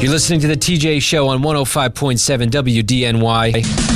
You're listening to the TJ Show on 105.7 WDNY.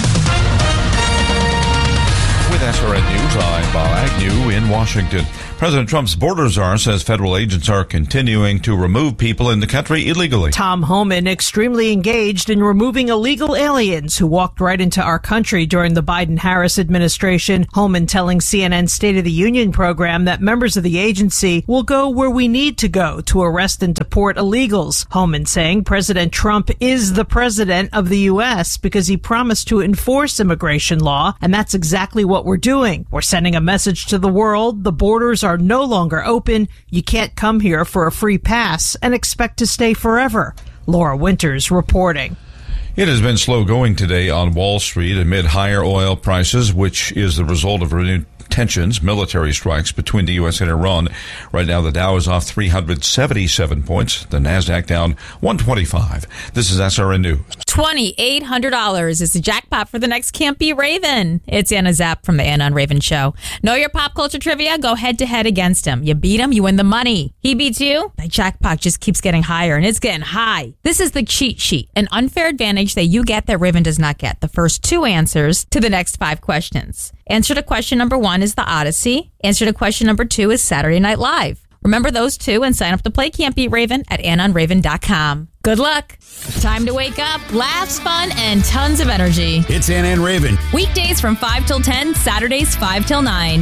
With SRN News, I'm Bob Agnew in Washington. President Trump's border czar says federal agents are continuing to remove people in the country illegally. Tom Homan extremely engaged in removing illegal aliens who walked right into our country during the Biden-Harris administration. Homan telling CNN's State of the Union program that members of the agency will go where we need to go to arrest and deport illegals. Homan saying President Trump is the president of the U.S. because he promised to enforce immigration law, and that's exactly what we're doing. We're sending a message to the world. The borders are no longer open. You can't come here for a free pass and expect to stay forever. Laura Winters reporting. It has been slow going today on Wall Street amid higher oil prices, which is the result of renewed tensions, military strikes between the U.S. and Iran. Right now, the Dow is off 377 points. The NASDAQ down 125. This is SRN News. $2,800 is the jackpot for the next Can't Be Raven. It's Anna Zapp from the Anna and Raven Show. Know your pop culture trivia? Go head to head against him. You beat him, you win the money. He beats you, the jackpot just keeps getting higher, and it's getting high. This is the cheat sheet, an unfair advantage that you get that Raven does not get. The first two answers to the next 5 questions. Answer to question number 1 is The Odyssey. Answer to question number 2 is Saturday Night Live. Remember those two and sign up to play Can't Beat Raven at AnnaandRaven.com. Good luck. Time to wake up, laughs, fun, and tons of energy. It's Anna and Raven. Weekdays from 5 till 10, Saturdays 5 till 9.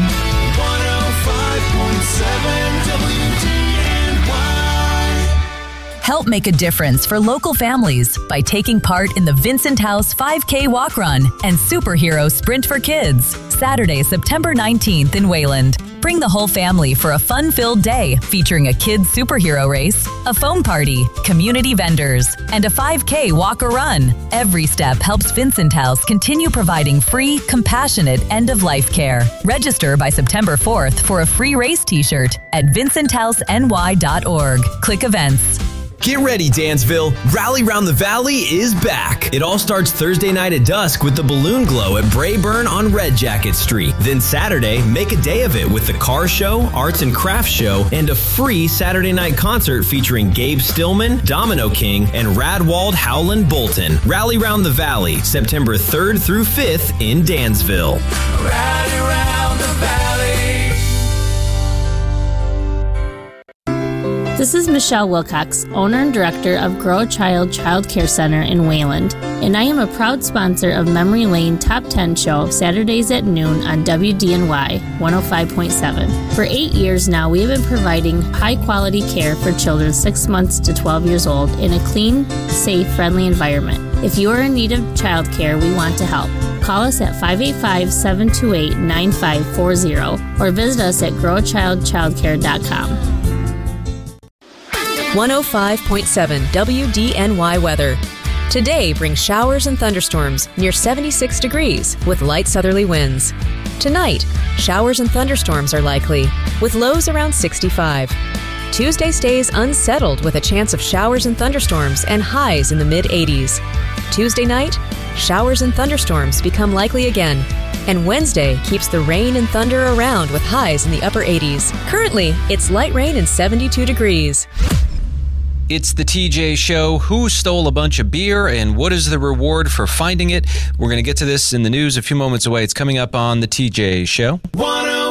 105.7 WDNY. Help make a difference for local families by taking part in the Vincent House 5K Walk Run and Superhero Sprint for Kids, Saturday, September 19th in Wayland. Bring the whole family for a fun-filled day featuring a kids' superhero race, a foam party, community vendors, and a 5K walk-a-run. Every step helps Vincent House continue providing free, compassionate end-of-life care. Register by September 4th for a free race t-shirt at vincenthouseny.org. Click events. Get ready, Dansville. Rally Round the Valley is back. It all starts Thursday night at dusk with the Balloon Glow at Brayburn on Red Jacket Street. Then Saturday, make a day of it with the car show, arts and crafts show, and a free Saturday night concert featuring Gabe Stillman, Domino King, and Radwald Howland Bolton. Rally Round the Valley, September 3rd through 5th in Dansville. Rally Round the Valley. This is Michelle Wilcox, owner and director of Grow a Child Child Care Center in Wayland, and I am a proud sponsor of Memory Lane Top 10 Show, Saturdays at noon on WDNY 105.7. For 8 years now, we have been providing high-quality care for children 6 months to 12 years old in a clean, safe, friendly environment. If you are in need of childcare, we want to help. Call us at 585-728-9540 or visit us at growachildchildcare.com. 105.7 WDNY weather. Today brings showers and thunderstorms near 76 degrees with light southerly winds. Tonight, showers and thunderstorms are likely with lows around 65. Tuesday stays unsettled with a chance of showers and thunderstorms and highs in the mid-80s. Tuesday night, showers and thunderstorms become likely again. And Wednesday keeps the rain and thunder around with highs in the upper 80s. Currently, it's light rain and 72 degrees. It's the TJ Show. Who stole a bunch of beer and what is the reward for finding it? We're going to get to this in the news a few moments away. It's coming up on the TJ Show.